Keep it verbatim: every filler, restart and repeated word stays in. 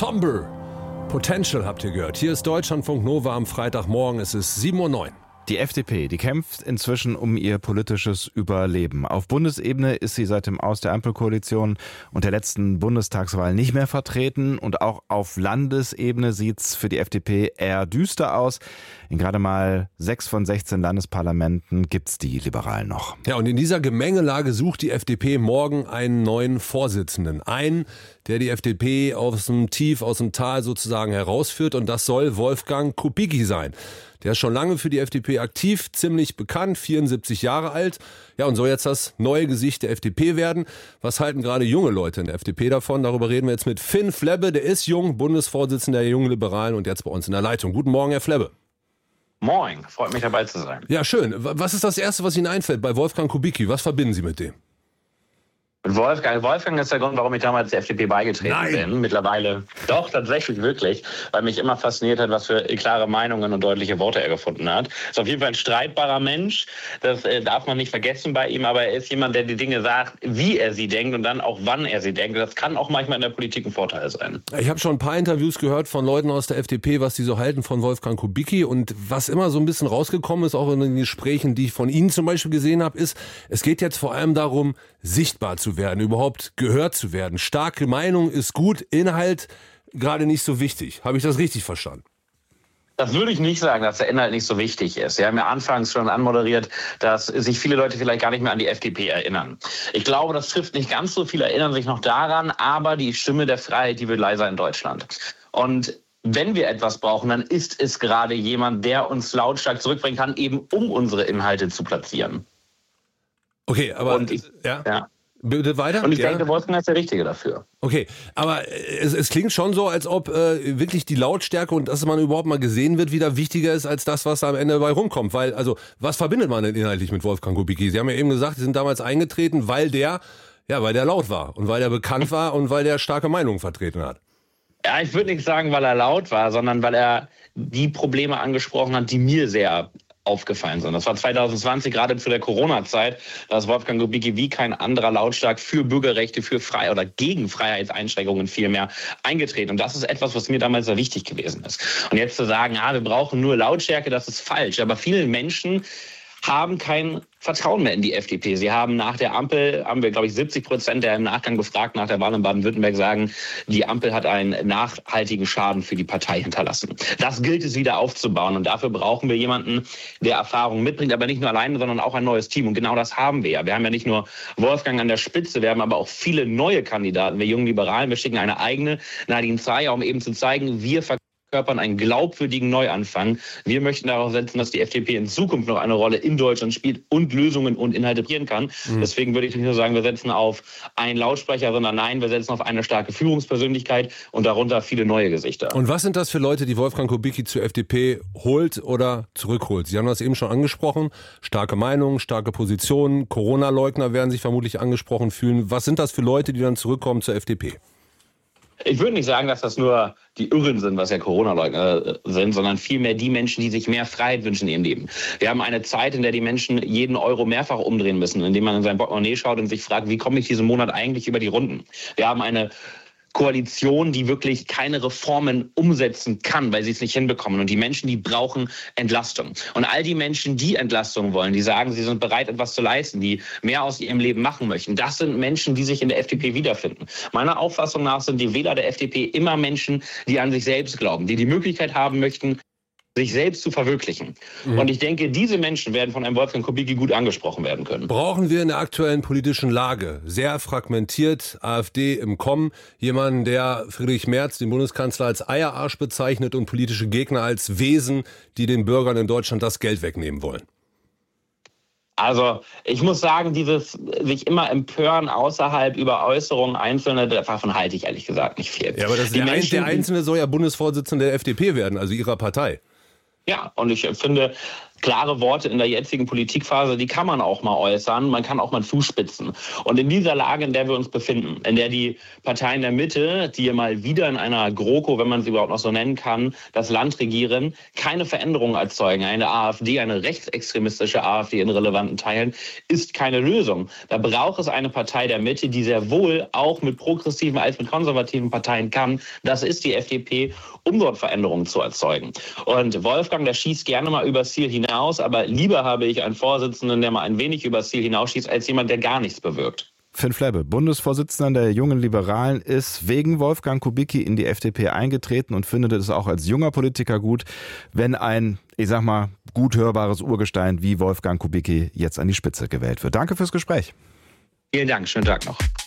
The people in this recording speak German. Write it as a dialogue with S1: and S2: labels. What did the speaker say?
S1: Somber. Potential habt ihr gehört. Hier ist Deutschlandfunk Nova am Freitagmorgen. Es ist sieben Uhr neun.
S2: Die F D P, die kämpft inzwischen um ihr politisches Überleben. Auf Bundesebene ist sie seit dem Aus der Ampelkoalition und der letzten Bundestagswahl nicht mehr vertreten. Und auch auf Landesebene sieht's für die F D P eher düster aus. In gerade mal sechs von sechzehn Landesparlamenten gibt's die Liberalen noch.
S1: Ja, und in dieser Gemengelage sucht die F D P morgen einen neuen Vorsitzenden. Einen, der die F D P aus dem Tief, aus dem Tal sozusagen herausführt. Und das soll Wolfgang Kubicki sein. Der ist schon lange für die F D P aktiv, ziemlich bekannt, vierundsiebzig Jahre alt. Ja, und soll jetzt das neue Gesicht der F D P werden. Was halten gerade junge Leute in der F D P davon? Darüber reden wir jetzt mit Finn Flebbe. Der ist jung, Bundesvorsitzender der Jungen Liberalen und jetzt bei uns in der Leitung. Guten Morgen, Herr Flebbe.
S3: Moin, freut mich dabei zu sein.
S1: Ja, schön. Was ist das Erste, was Ihnen einfällt bei Wolfgang Kubicki? Was verbinden Sie mit dem?
S3: Mit Wolfgang. Wolfgang ist der Grund, warum ich damals der F D P beigetreten
S1: Nein.
S3: bin. Mittlerweile doch, tatsächlich wirklich, weil mich immer fasziniert hat, was für klare Meinungen und deutliche Worte er gefunden hat. Ist auf jeden Fall ein streitbarer Mensch, das äh, darf man nicht vergessen bei ihm, aber er ist jemand, der die Dinge sagt, wie er sie denkt und dann auch wann er sie denkt. Das kann auch manchmal in der Politik ein Vorteil sein.
S1: Ich habe schon ein paar Interviews gehört von Leuten aus der F D P, was die so halten von Wolfgang Kubicki, und was immer so ein bisschen rausgekommen ist, auch in den Gesprächen, die ich von Ihnen zum Beispiel gesehen habe, ist, es geht jetzt vor allem darum, sichtbar zu werden, überhaupt gehört zu werden. Starke Meinung ist gut, Inhalt gerade nicht so wichtig. Habe ich das richtig verstanden?
S3: Das würde ich nicht sagen, dass der Inhalt nicht so wichtig ist. Sie haben ja anfangs schon anmoderiert, dass sich viele Leute vielleicht gar nicht mehr an die F D P erinnern. Ich glaube, das trifft nicht ganz so. Viele erinnern sich noch daran, aber die Stimme der Freiheit, die wird leiser in Deutschland. Und wenn wir etwas brauchen, dann ist es gerade jemand, der uns lautstark zurückbringen kann, eben um unsere Inhalte zu platzieren.
S1: Okay, aber
S3: Und ich,
S1: ja.
S3: ja.
S1: Bitte weiter?
S3: Und ich
S1: ja.
S3: denke, Wolfgang ist der Richtige dafür.
S1: Okay, aber es, es klingt schon so, als ob äh, wirklich die Lautstärke und dass man überhaupt mal gesehen wird, wieder wichtiger ist als das, was da am Ende dabei rumkommt. Weil, also, was verbindet man denn inhaltlich mit Wolfgang Kubicki? Sie haben ja eben gesagt, Sie sind damals eingetreten, weil der, ja, weil der laut war und weil der bekannt war und weil der starke Meinungen vertreten hat.
S3: Ja, ich würde nicht sagen, weil er laut war, sondern weil er die Probleme angesprochen hat, die mir sehr aufgefallen sind. Das war zwanzig zwanzig, gerade zu der Corona-Zeit, da ist Wolfgang Kubicki wie kein anderer lautstark für Bürgerrechte, für Freiheit oder gegen Freiheitseinschränkungen vielmehr eingetreten. Und das ist etwas, was mir damals sehr wichtig gewesen ist. Und jetzt zu sagen, ah, wir brauchen nur Lautstärke, das ist falsch. Aber viele Menschen haben kein Vertrauen mehr in die F D P. Sie haben nach der Ampel, haben wir, glaube ich, siebzig Prozent der im Nachgang befragt nach der Wahl in Baden-Württemberg sagen, die Ampel hat einen nachhaltigen Schaden für die Partei hinterlassen. Das gilt es wieder aufzubauen und dafür brauchen wir jemanden, der Erfahrung mitbringt, aber nicht nur alleine, sondern auch ein neues Team. Und genau das haben wir ja. Wir haben ja nicht nur Wolfgang an der Spitze, wir haben aber auch viele neue Kandidaten. Wir jungen Liberalen, wir schicken eine eigene Nadine Zeyer, um eben zu zeigen, wir verkörpern einen glaubwürdigen Neuanfang. Wir möchten darauf setzen, dass die F D P in Zukunft noch eine Rolle in Deutschland spielt und Lösungen und Inhalte bringen kann. Mhm. Deswegen würde ich nicht nur sagen, wir setzen auf einen Lautsprecher, sondern nein, wir setzen auf eine starke Führungspersönlichkeit und darunter viele neue Gesichter.
S1: Und was sind das für Leute, die Wolfgang Kubicki zur F D P holt oder zurückholt? Sie haben das eben schon angesprochen. Starke Meinungen, starke Positionen, Corona-Leugner werden sich vermutlich angesprochen fühlen. Was sind das für Leute, die dann zurückkommen zur F D P?
S3: Ich würde nicht sagen, dass das nur die Irren sind, was ja Corona-Leugner sind, sondern vielmehr die Menschen, die sich mehr Freiheit wünschen in ihrem Leben. Wir haben eine Zeit, in der die Menschen jeden Euro mehrfach umdrehen müssen, indem man in sein Portemonnaie schaut und sich fragt, wie komme ich diesen Monat eigentlich über die Runden? Wir haben eine Koalition, die wirklich keine Reformen umsetzen kann, weil sie es nicht hinbekommen. Und die Menschen, die brauchen Entlastung. Und all die Menschen, die Entlastung wollen, die sagen, sie sind bereit, etwas zu leisten, die mehr aus ihrem Leben machen möchten, das sind Menschen, die sich in der F D P wiederfinden. Meiner Auffassung nach sind die Wähler der F D P immer Menschen, die an sich selbst glauben, die die Möglichkeit haben möchten, sich selbst zu verwirklichen. Mhm. Und ich denke, diese Menschen werden von einem Wolfgang Kubicki gut angesprochen werden können.
S1: Brauchen wir in der aktuellen politischen Lage, sehr fragmentiert, AfD im Kommen, jemanden, der Friedrich Merz, den Bundeskanzler, als Eierarsch bezeichnet und politische Gegner als Wesen, die den Bürgern in Deutschland das Geld wegnehmen wollen?
S3: Also ich muss sagen, dieses sich immer empören außerhalb über Äußerungen Einzelner, davon halte ich ehrlich gesagt nicht viel.
S1: Ja, aber das ist der, Menschen, der Einzelne soll ja Bundesvorsitzender der F D P werden, also Ihrer Partei.
S3: Ja, und ich finde, klare Worte in der jetzigen Politikphase, die kann man auch mal äußern, man kann auch mal zuspitzen. Und in dieser Lage, in der wir uns befinden, in der die Parteien der Mitte, die mal wieder in einer GroKo, wenn man sie überhaupt noch so nennen kann, das Land regieren, keine Veränderungen erzeugen. Eine AfD, eine rechtsextremistische AfD in relevanten Teilen, ist keine Lösung. Da braucht es eine Partei der Mitte, die sehr wohl auch mit progressiven als mit konservativen Parteien kann. Das ist die F D P, um dort Veränderungen zu erzeugen. Und Wolfgang, der schießt gerne mal übers Ziel hinaus, aber lieber habe ich einen Vorsitzenden, der mal ein wenig übers Ziel hinausschießt, als jemand, der gar nichts bewirkt.
S2: Finn Flebbe, Bundesvorsitzender der Jungen Liberalen, ist wegen Wolfgang Kubicki in die F D P eingetreten und findet es auch als junger Politiker gut, wenn ein, ich sag mal, gut hörbares Urgestein wie Wolfgang Kubicki jetzt an die Spitze gewählt wird. Danke fürs Gespräch.
S3: Vielen Dank, schönen Tag noch.